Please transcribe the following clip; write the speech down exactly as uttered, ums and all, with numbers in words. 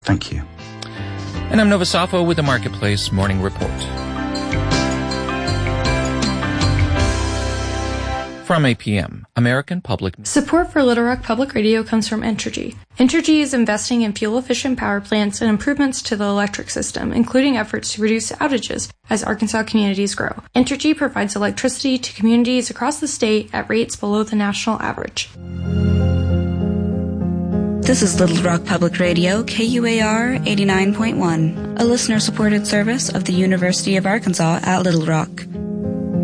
Thank you. And I'm Nova Safo with the Marketplace Morning Report. From A P M, American Public... Support for Little Rock Public Radio comes from Entergy. Entergy is investing in fuel-efficient power plants and improvements to the electric system, including efforts to reduce outages as Arkansas communities grow. Entergy provides electricity to communities across the state at rates below the national average. This is Little Rock Public Radio, K U A R eighty-nine point one, a listener-supported service of the University of Arkansas at Little Rock.